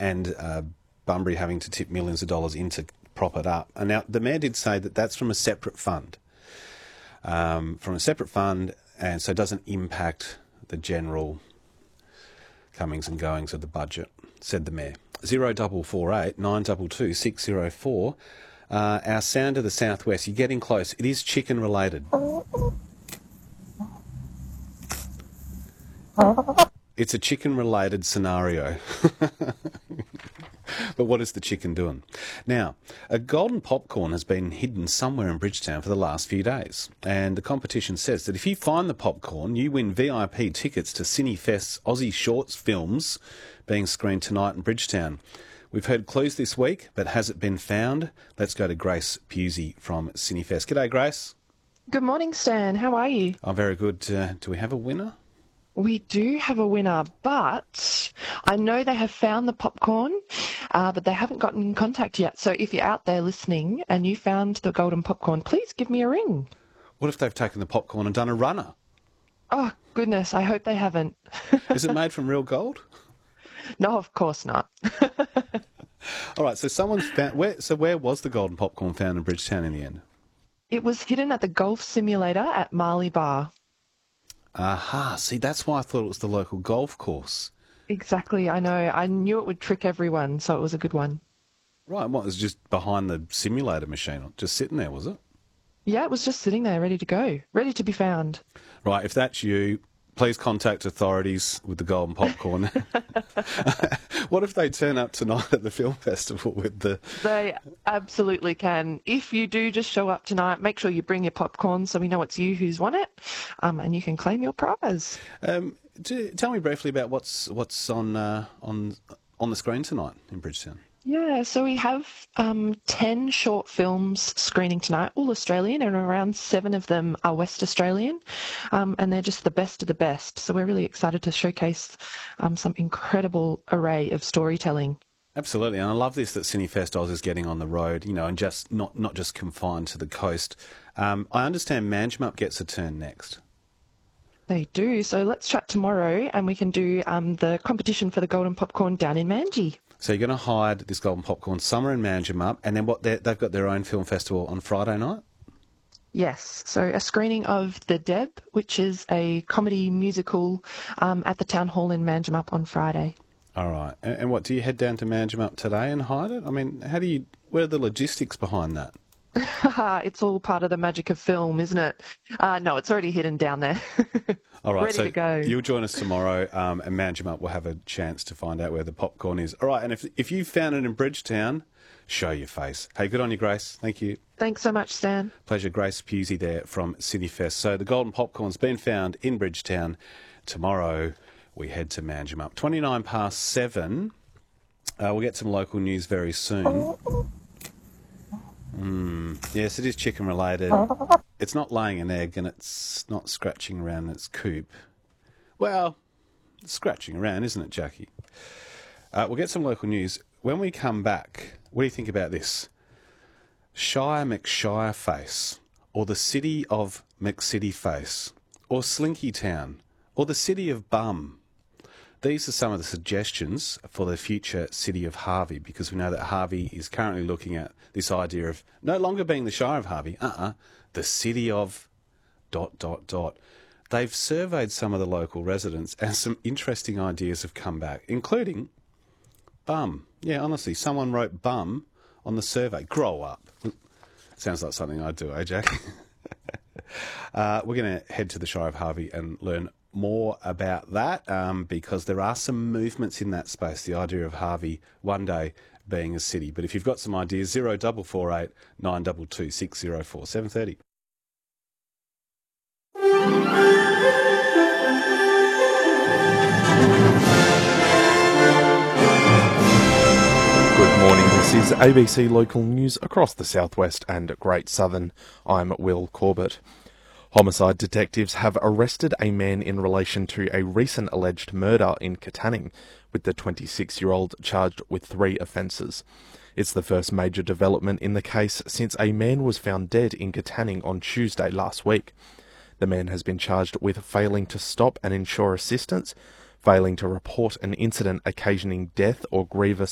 and Bunbury having to tip millions of dollars in to prop it up. And now the mayor did say that that's from a separate fund. And so it doesn't impact the general comings and goings of the budget, said the mayor. 0448 922 604. Our sound to the southwest. You're getting close. It is chicken related. It's a chicken related scenario. But what is the chicken doing? Now, a golden popcorn has been hidden somewhere in Bridgetown for the last few days. And the competition says that if you find the popcorn, you win VIP tickets to Cinefest's Aussie Shorts films being screened tonight in Bridgetown. We've heard clues this week, but has it been found? Let's go to Grace Pusey from Cinefest. G'day, Grace. Good morning, Stan. How are you? I'm very good. Do we have a winner? We do have a winner, but I know they have found the popcorn, but they haven't gotten in contact yet. So if you're out there listening and you found the golden popcorn, please give me a ring. What if they've taken the popcorn and done a runner? Oh, goodness, I hope they haven't. Is it made from real gold? No, of course not. All right, so someone's found... Where was the golden popcorn found in Bridgetown in the end? It was hidden at the golf simulator at Marley Bar. Aha, see, that's why I thought it was the local golf course. Exactly, I know. I knew it would trick everyone, so it was a good one. Right, what, it was just behind the simulator machine, just sitting there, was it? Yeah, it was just sitting there, ready to go, ready to be found. Right, if that's you, please contact authorities with the golden popcorn. What if they turn up tonight at the film festival with the... They absolutely can. If you do just show up tonight, make sure you bring your popcorn so we know it's you who's won it, and you can claim your prize. Tell me briefly about what's on the screen tonight in Bridgetown. Yeah, so we have 10 short films screening tonight, all Australian, and around 7 of them are West Australian, and they're just the best of the best. So we're really excited to showcase some incredible array of storytelling. Absolutely, and I love this that Cinefest Oz is getting on the road, and just not just confined to the coast. I understand Manjimup gets a turn next. They do, so let's chat tomorrow and we can do the competition for the golden popcorn down in Manji. So you're going to hide this golden popcorn somewhere in Manjimup, and then they've got their own film festival on Friday night? Yes, so a screening of The Deb, which is a comedy musical at the Town Hall in Manjimup on Friday. All right. And what, do you head down to Manjimup today and hide it? I mean, where are the logistics behind that? It's all part of the magic of film, isn't it? No, it's already hidden down there. All right, ready so to go. You'll join us tomorrow, and Manjimup will have a chance to find out where the popcorn is. All right, and if you found it in Bridgetown, show your face. Hey, good on you, Grace. Thank you. Thanks so much, Stan. Pleasure. Grace Pusey there from Cinefest. So the golden popcorn's been found in Bridgetown. Tomorrow we head to Manjimup. 7:29. We'll get some local news very soon. Yes, it is chicken related. It's not laying an egg and it's not scratching around its coop. Well, it's scratching around, isn't it, Jackie? We'll get some local news. When we come back, what do you think about this? Shire McShire Face, or the City of McCity Face, or Slinky Town, or the City of Bum. These are some of the suggestions for the future city of Harvey, because we know that Harvey is currently looking at this idea of no longer being the Shire of Harvey, the city of ... They've surveyed some of the local residents and some interesting ideas have come back, including bum. Yeah, honestly, someone wrote bum on the survey. Grow up. Sounds like something I'd do, eh, Jack? We're going to head to the Shire of Harvey and learn more about that because there are some movements in that space, the idea of Harvey one day being a city. But if you've got some ideas, 0448 922 604 730. Good morning, this is ABC Local News across the southwest and Great Southern. I'm Will Corbett. Homicide detectives have arrested a man in relation to a recent alleged murder in Katanning, with the 26-year-old charged with 3 offences. It's the first major development in the case since a man was found dead in Katanning on Tuesday last week. The man has been charged with failing to stop and ensure assistance, failing to report an incident occasioning death or grievous